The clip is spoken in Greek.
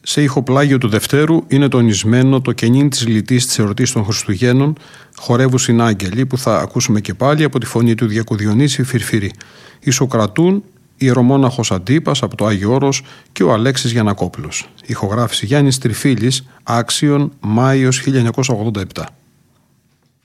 Σε ηχοπλάγιο του Δευτέρου είναι τονισμένο το κενήν της λυτής της εορτής των Χριστουγέννων, χορεύουσιν άγγελοι, που θα ακούσουμε και πάλι από τη φωνή του Διακού Διονύση Φυρφυρή. Ισοκρατούν ιερομόναχος Αντίπας από το Άγιο Όρος και ο Αλέξης Γιαννακόπουλος. Ηχογράφηση Γιάννης Τριφίλης, Άξιον, Μάιος 1987.